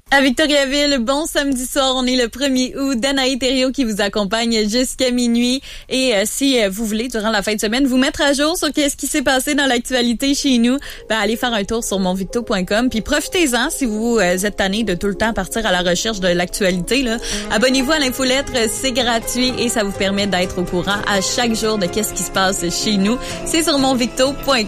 À Victoriaville, bon samedi soir, on est le 1er août. Danae Thériault qui vous accompagne jusqu'à minuit. Et si vous voulez, durant la fin de semaine, vous mettre à jour sur qu'est-ce qui s'est passé dans l'actualité chez nous, allez faire un tour sur monvicto.com. Puis profitez-en si vous êtes tanné de tout le temps partir à la recherche de l'actualité. Là. Abonnez-vous à l'infolettre, c'est gratuit et ça vous permet d'être au courant à chaque jour de qu'est-ce qui se passe chez nous. C'est sur monvicto.com.